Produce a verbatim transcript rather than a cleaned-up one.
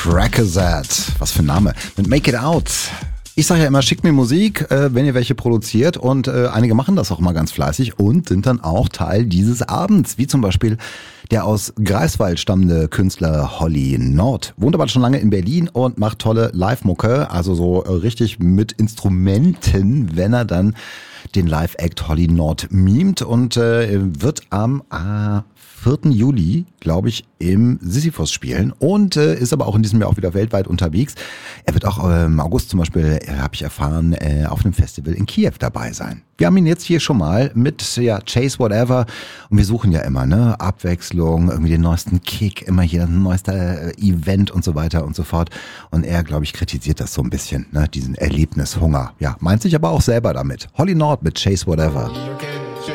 Crackerzat, was für ein Name, mit Make It Out. Ich sage ja immer, schickt mir Musik, äh, wenn ihr welche produziert und äh, einige machen das auch mal ganz fleißig und sind dann auch Teil dieses Abends, wie zum Beispiel der aus Greifswald stammende Künstler Holly Nord. Wohnt aber schon lange in Berlin und macht tolle Live-Mucke, also so äh, richtig mit Instrumenten, wenn er dann den Live-Act Holly Nord mimt und äh, wird am äh, vierten Juli, glaube ich, im Sisyphos spielen und äh, ist aber auch in diesem Jahr auch wieder weltweit unterwegs. Er wird auch äh, im August zum Beispiel, äh, habe ich erfahren, äh, auf einem Festival in Kiew dabei sein. Wir haben ihn jetzt hier schon mal mit ja, Chase Whatever und wir suchen ja immer ne Abwechslung, irgendwie den neuesten Kick, immer hier ein neuester äh, Event und so weiter und so fort. Und er, glaube ich, kritisiert das so ein bisschen, ne, diesen Erlebnishunger. Ja, meint sich aber auch selber damit. Holly Nord mit Chase Whatever. Okay.